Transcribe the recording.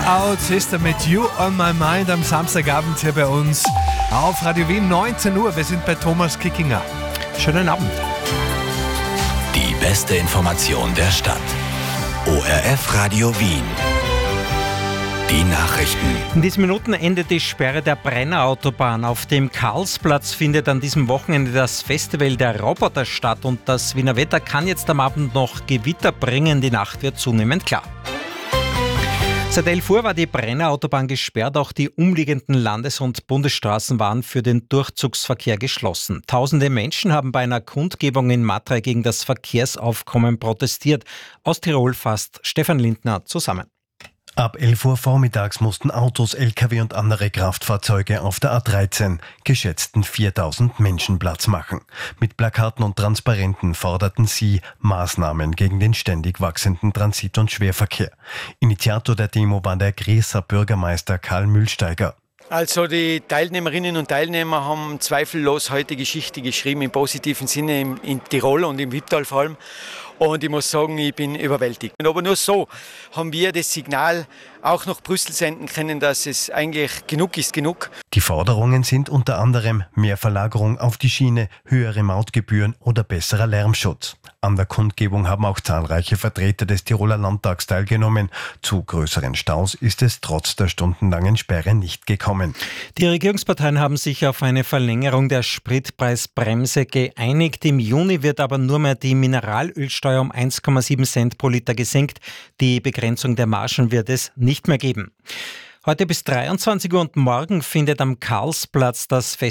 Out Sister mit You on My Mind am Samstagabend hier bei uns auf Radio Wien, 19 Uhr. Wir sind bei Thomas Kickinger. Schönen Abend. Die beste Information der Stadt. ORF Radio Wien. Die Nachrichten. In diesen Minuten endet die Sperre der Brenner Autobahn. Auf dem Karlsplatz findet an diesem Wochenende das Festival der Roboter statt und das Wiener Wetter kann jetzt am Abend noch Gewitter bringen. Die Nacht wird zunehmend klar. Seit 11 Uhr war die Brenner Autobahn gesperrt, auch die umliegenden Landes- und Bundesstraßen waren für den Durchzugsverkehr geschlossen. Tausende Menschen haben bei einer Kundgebung in Matrei gegen das Verkehrsaufkommen protestiert. Aus Tirol fasst Stefan Lindner zusammen. Ab 11 Uhr vormittags mussten Autos, Lkw und andere Kraftfahrzeuge auf der A13 geschätzten 4000 Menschen Platz machen. Mit Plakaten und Transparenten forderten sie Maßnahmen gegen den ständig wachsenden Transit- und Schwerverkehr. Initiator der Demo war der Grieser Bürgermeister Karl Mühlsteiger. Also die Teilnehmerinnen und Teilnehmer haben zweifellos heute Geschichte geschrieben, im positiven Sinne in Tirol und im Wipptal vor allem. Und ich muss sagen, ich bin überwältigt. Aber nur so haben wir das Signal auch nach Brüssel senden können, dass es eigentlich genug ist, genug. Die Forderungen sind unter anderem mehr Verlagerung auf die Schiene, höhere Mautgebühren oder besserer Lärmschutz. An der Kundgebung haben auch zahlreiche Vertreter des Tiroler Landtags teilgenommen. Zu größeren Staus ist es trotz der stundenlangen Sperre nicht gekommen. Die Regierungsparteien haben sich auf eine Verlängerung der Spritpreisbremse geeinigt. Im Juni wird aber nur mehr die Mineralölsteuer um 1,7 Cent pro Liter gesenkt. Die Begrenzung der Margen wird es nicht mehr geben. Heute bis 23 Uhr und morgen findet am Karlsplatz das Festival